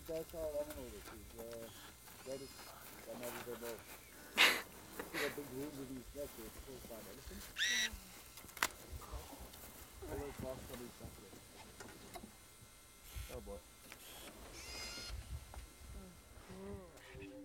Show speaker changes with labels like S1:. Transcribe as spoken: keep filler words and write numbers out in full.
S1: that's all I'm gonna order is uh, lettuce, tomato, the bowl. See that big room with these lettuce, four five elephants.
S2: Wow.
S1: Hello, cost for these.